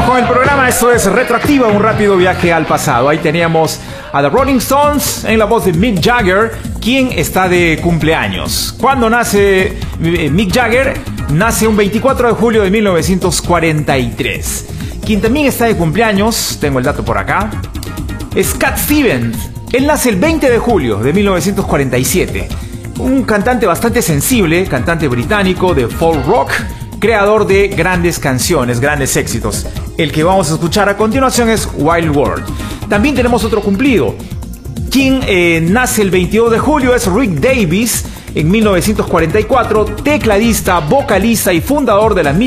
Seguimos con el programa, esto es Retroactiva, un rápido viaje al pasado. Ahí teníamos a The Rolling Stones en la voz de Mick Jagger, quien está de cumpleaños. ¿Cuándo nace Mick Jagger? Nace un 24 de julio de 1943. Quien también está de cumpleaños, tengo el dato por acá, es Cat Stevens. Él nace el 20 de julio de 1947. Un cantante bastante sensible, cantante británico de folk rock, creador de grandes canciones, grandes éxitos. El que vamos a escuchar a continuación es Wild World. También tenemos otro cumplido. Quien nace el 22 de julio es Rick Davies, en 1944, tecladista, vocalista y fundador de la